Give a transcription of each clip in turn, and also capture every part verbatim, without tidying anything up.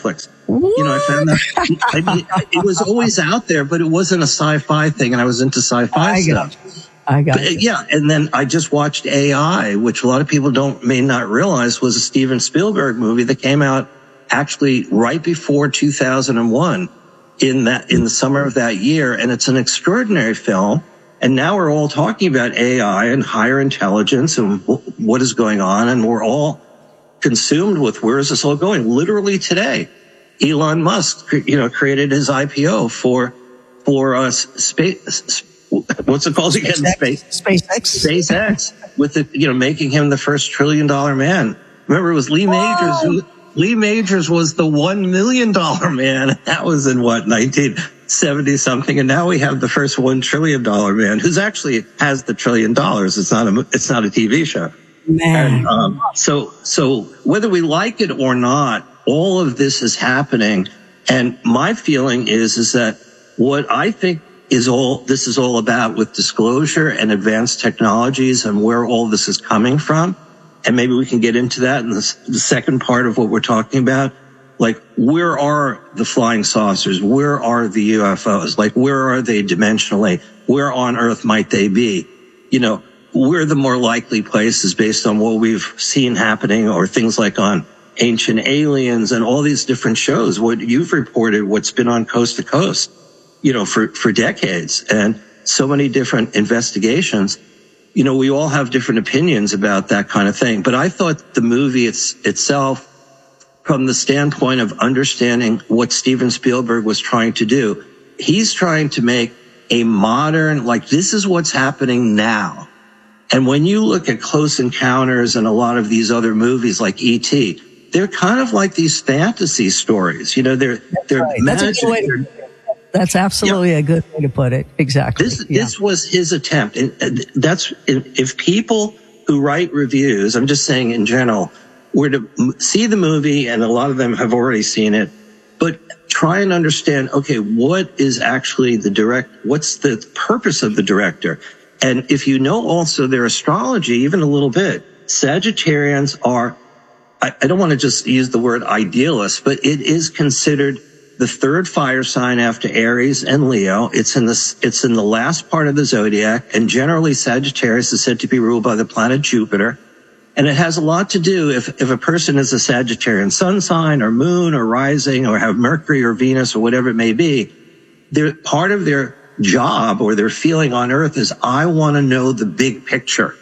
Netflix. What? You know, I found that I mean, it was always out there, but it wasn't a sci-fi thing, and I was into sci-fi I stuff. Got I got but, yeah, and then I just watched A I, which a lot of people don't may not realize was a Steven Spielberg movie that came out actually right before two thousand one in that in the summer of that year, and it's an extraordinary film. And now we're all talking about A I and higher intelligence and w- what is going on, and we're all consumed with where is this all going? Literally today, Elon Musk, you know, created his I P O for for uh, space. What's it called again? SpaceX. SpaceX. SpaceX, with the you know making him the first trillion dollar man. Remember, it was Lee Majors. Who, Lee Majors was the one million dollar man. That was in what nineteen seventy something, and now we have the first one trillion dollar man, who's actually has the trillion dollars. It's not a it's not a T V show. Man. And, um, so, so whether we like it or not, all of this is happening. And my feeling is, is that what I think is all, this is all about with disclosure and advanced technologies and where all this is coming from. And maybe we can get into that in the, the second part of what we're talking about. Like, where are the flying saucers? Where are the U F Os? Like, where are they dimensionally? Where on earth might they be? You know, we're the more likely places based on what we've seen happening, or things like on Ancient Aliens and all these different shows, what you've reported, what's been on Coast to Coast, you know, for, for decades, and so many different investigations. You know, we all have different opinions about that kind of thing. But I thought the movie it's, itself, from the standpoint of understanding what Steven Spielberg was trying to do, he's trying to make a modern, like, this is what's happening now. And when you look at Close Encounters and a lot of these other movies like E T, they're kind of like these fantasy stories. You know, they're, that's they're right. magic. That's, a good way to, that's absolutely yeah. a good way to put it. Exactly. This, yeah. this was his attempt. And that's, if people who write reviews, I'm just saying in general, were to see the movie, and a lot of them have already seen it, but try and understand, okay, what is actually the direct, what's the purpose of the director? And if you know also their astrology, even a little bit, Sagittarians are, I, I don't want to just use the word idealist, but it is considered the third fire sign after Aries and Leo. It's in the, it's in the last part of the zodiac, and generally Sagittarius is said to be ruled by the planet Jupiter. And it has a lot to do if, if a person is a Sagittarian sun sign or moon or rising, or have Mercury or Venus or whatever it may be, they're part of their job or their feeling on earth is, I want to know the big picture.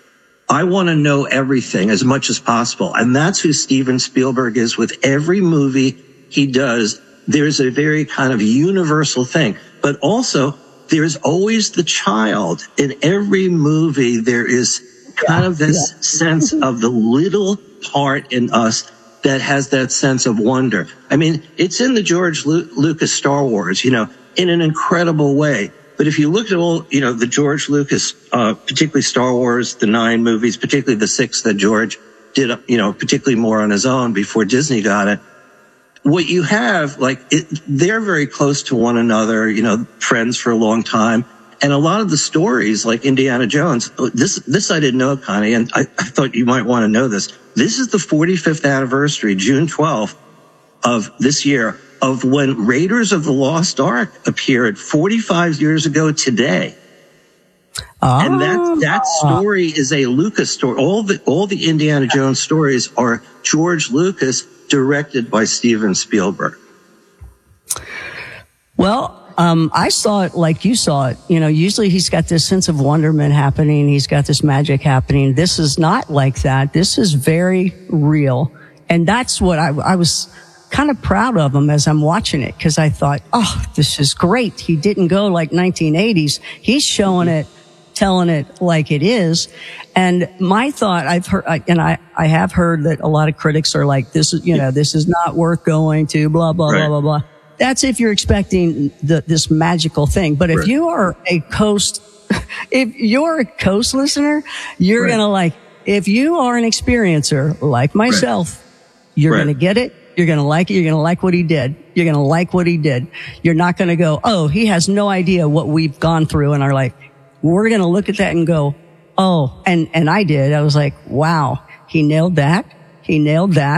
I want to know everything as much as possible. And that's who Steven Spielberg is with every movie he does. There's a very kind of universal thing, but also there's always the child in every movie. There is kind of this yeah. sense of the little part in us that has that sense of wonder. I mean, it's in the George Lu- Lucas Star Wars, you know, in an incredible way. But if you look at all, you know, the George Lucas, uh, particularly Star Wars, the nine movies, particularly the six that George did, you know, particularly more on his own before Disney got it, what you have, like, it, they're very close to one another, you know, friends for a long time. And a lot of the stories, like Indiana Jones, this, this I didn't know, Connie, and I, I thought you might want to know this. This is the forty-fifth anniversary, June twelfth of this year, of when Raiders of the Lost Ark appeared forty-five years ago today. Oh. And that, that story is a Lucas story. All the, all the Indiana Jones stories are George Lucas, directed by Steven Spielberg. Well, Um, I saw it like you saw it. You know, usually he's got this sense of wonderment happening. He's got this magic happening. This is not like that. This is very real. And that's what I, I was kind of proud of him as I'm watching it, because I thought, oh, this is great. He didn't go like nineteen eighties. He's showing it, telling it like it is. And my thought, I've heard, and I, I have heard that a lot of critics are like, this is, you know, this is not worth going to, blah, blah, right. blah, blah, blah. That's if you're expecting the, this magical thing. But if right. you are a Coast, if you're a Coast listener, you're right. going to like, if you are an experiencer like myself, right. you're right. going to get it. You're going to like it. You're going to like what he did. You're going to like what he did. You're not going to go, oh, he has no idea what we've gone through. And are like, we're going to look at that and go, oh, and, and I did. I was like, wow, he nailed that. He nailed that. He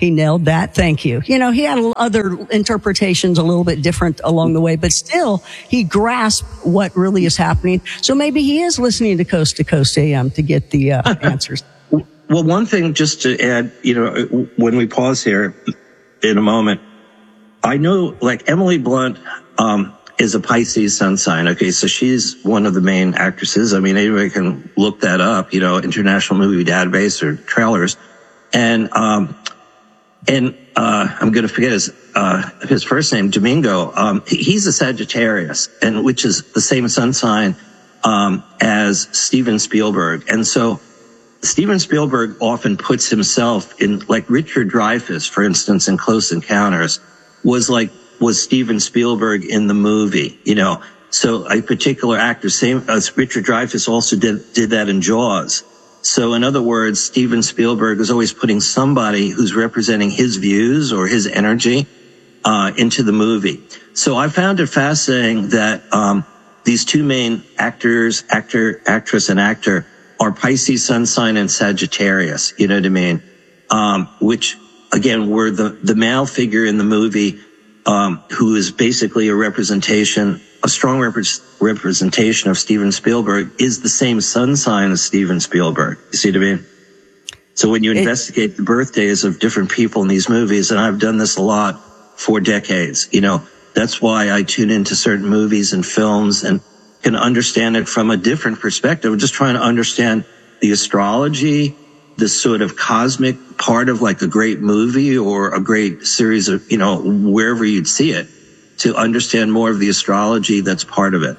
He nailed that. Thank you. You know, he had other interpretations a little bit different along the way, but still he grasped what really is happening. So maybe he is listening to Coast to Coast A M to get the uh, answers. Well, one thing just to add, you know, when we pause here in a moment, I know like Emily Blunt, um, is a Pisces sun sign. Okay. So she's one of the main actresses. I mean, anybody can look that up, you know, International Movie Database or trailers. And, um, and, uh, I'm going to forget his, uh, his first name, Domingo. Um, he's a Sagittarius, and which is the same sun sign, um, as Steven Spielberg. And so Steven Spielberg often puts himself in, like Richard Dreyfuss, for instance, in Close Encounters was like, was Steven Spielberg in the movie, you know. So a particular actor, same as Richard Dreyfuss also did, did that in Jaws. So in other words, Steven Spielberg is always putting somebody who's representing his views or his energy, uh, into the movie. So I found it fascinating that, um, these two main actors, actor, actress and actor are Pisces sun sign and Sagittarius, you know what I mean? Um, which again, were the, the male figure in the movie, Um, who is basically a representation, a strong rep- representation of Steven Spielberg, is the same sun sign as Steven Spielberg. You see what I mean? So when you it, investigate the birthdays of different people in these movies, and I've done this a lot for decades, you know, that's why I tune into certain movies and films and can understand it from a different perspective. I'm just trying to understand the astrology, the sort of cosmic part of like a great movie or a great series of, you know, wherever you'd see it, to understand more of the astrology that's part of it.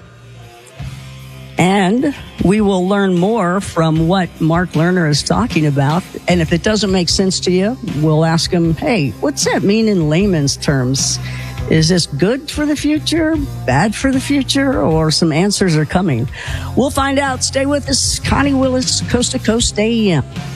And we will learn more from what Mark Lerner is talking about. And if it doesn't make sense to you, we'll ask him, hey, what's that mean in layman's terms? Is this good for the future, bad for the future, or some answers are coming? We'll find out. Stay with us. Connie Willis, Coast to Coast A M.